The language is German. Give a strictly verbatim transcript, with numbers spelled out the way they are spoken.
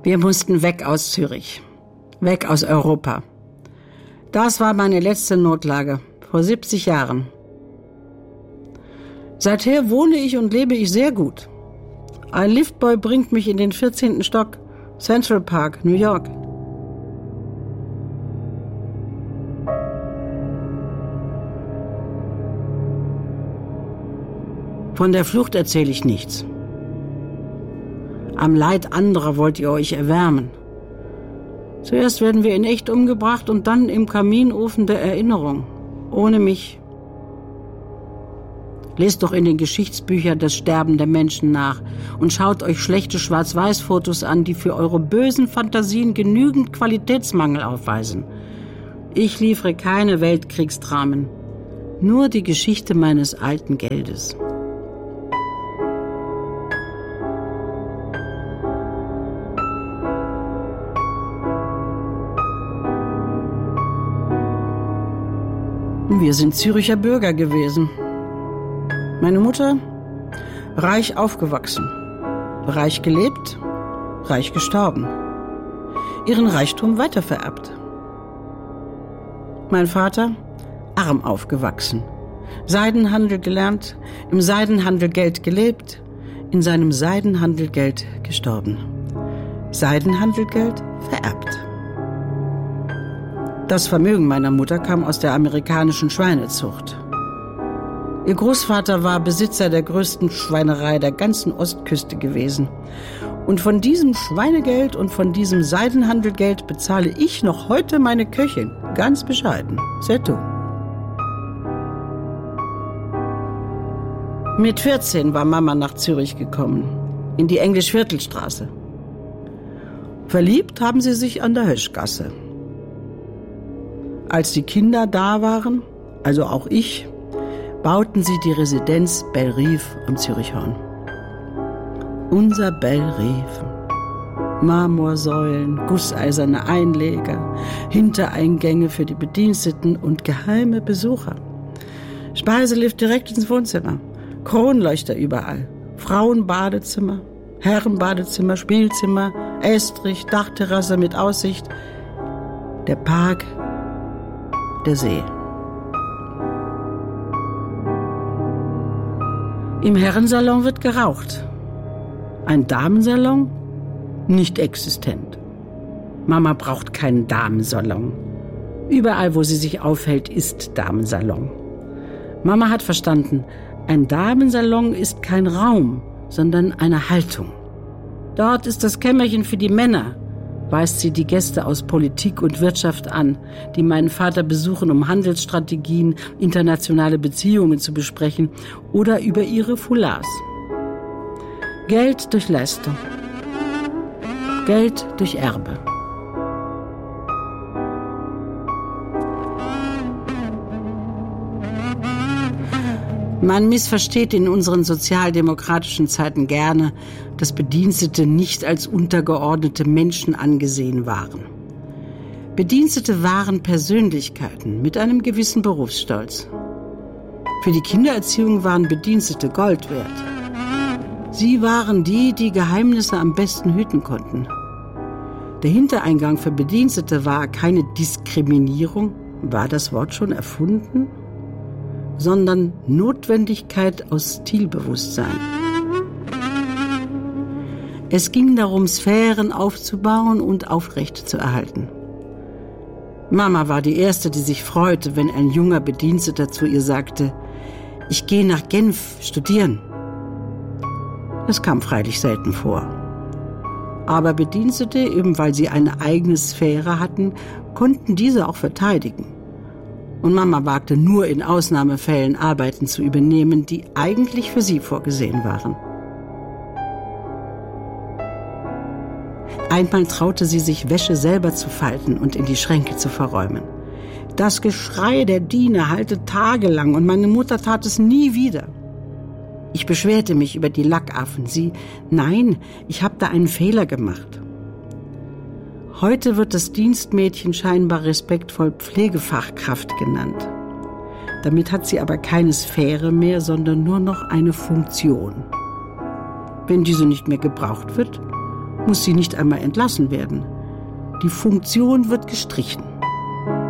Wir mussten weg aus Zürich, weg aus Europa. Das war meine letzte Notlage, vor siebzig Jahren. Seither wohne ich und lebe ich sehr gut. Ein Liftboy bringt mich in den vierzehnten Stock, Central Park, New York. Von der Flucht erzähle ich nichts. Am Leid anderer wollt ihr euch erwärmen. Zuerst werden wir in echt umgebracht und dann im Kaminofen der Erinnerung. Ohne mich. Lest doch in den Geschichtsbüchern das Sterben der Menschen nach und schaut euch schlechte Schwarz-Weiß-Fotos an, die für eure bösen Fantasien genügend Qualitätsmangel aufweisen. Ich liefere keine Weltkriegsdramen, nur die Geschichte meines alten Geldes. Wir sind Züricher Bürger gewesen. Meine Mutter, reich aufgewachsen, reich gelebt, reich gestorben, ihren Reichtum weitervererbt. Mein Vater, arm aufgewachsen, Seidenhandel gelernt, im Seidenhandel Geld gelebt, in seinem Seidenhandel Geld gestorben. Seidenhandel Geld vererbt. Das Vermögen meiner Mutter kam aus der amerikanischen Schweinezucht. Ihr Großvater war Besitzer der größten Schweinerei der ganzen Ostküste gewesen. Und von diesem Schweinegeld und von diesem Seidenhandelgeld bezahle ich noch heute meine Köchin. Ganz bescheiden. C'est tout. Mit vierzehn war Mama nach Zürich gekommen. In die Englisch-Viertelstraße. Verliebt haben sie sich an der Höschgasse. Als die Kinder da waren, also auch ich, bauten sie die Residenz Bellerive am Zürichhorn. Unser Bellerive. Marmorsäulen, gusseiserne Einleger, Hintereingänge für die Bediensteten und geheime Besucher. Speiselift direkt ins Wohnzimmer, Kronleuchter überall, Frauenbadezimmer, Herrenbadezimmer, Spielzimmer, Estrich, Dachterrasse mit Aussicht, der Park, der See. Im Herrensalon wird geraucht. Ein Damensalon? Nicht existent. Mama braucht keinen Damensalon. Überall, wo sie sich aufhält, ist Damensalon. Mama hat verstanden, ein Damensalon ist kein Raum, sondern eine Haltung. Dort ist das Kämmerchen für die Männer, weist sie die Gäste aus Politik und Wirtschaft an, die meinen Vater besuchen, um Handelsstrategien, internationale Beziehungen zu besprechen oder über ihre Foulards. Geld durch Leistung. Geld durch Erbe. Man missversteht in unseren sozialdemokratischen Zeiten gerne, dass Bedienstete nicht als untergeordnete Menschen angesehen waren. Bedienstete waren Persönlichkeiten mit einem gewissen Berufsstolz. Für die Kindererziehung waren Bedienstete Gold wert. Sie waren die, die Geheimnisse am besten hüten konnten. Der Hintereingang für Bedienstete war keine Diskriminierung, war das Wort schon erfunden? Sondern Notwendigkeit aus Stilbewusstsein. Es ging darum, Sphären aufzubauen und aufrechtzuerhalten. Mama war die Erste, die sich freute, wenn ein junger Bediensteter zu ihr sagte, ich gehe nach Genf studieren. Das kam freilich selten vor. Aber Bedienstete, eben weil sie eine eigene Sphäre hatten, konnten diese auch verteidigen. Und Mama wagte nur in Ausnahmefällen Arbeiten zu übernehmen, die eigentlich für sie vorgesehen waren. Einmal traute sie sich, Wäsche selber zu falten und in die Schränke zu verräumen. Das Geschrei der Diener hallte tagelang und meine Mutter tat es nie wieder. Ich beschwerte mich über die Lackaffen. Sie, nein, ich habe da einen Fehler gemacht. Heute wird das Dienstmädchen scheinbar respektvoll Pflegefachkraft genannt. Damit hat sie aber keine Sphäre mehr, sondern nur noch eine Funktion. Wenn diese nicht mehr gebraucht wird, muss sie nicht einmal entlassen werden. Die Funktion wird gestrichen.